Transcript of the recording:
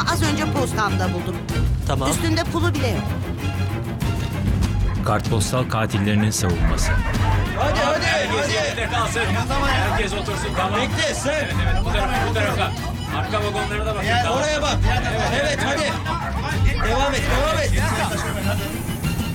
az önce postamda buldum. Tamam. Üstünde pulu bile yok. Kartpostal katillerinin savunması. Hadi. Herkes kalsın. Herkes otursun, tamam. Bekle sen. Evet, bu tarafa. Arka vagonlara da bakın. Oraya bak. Evet hadi. Devam et.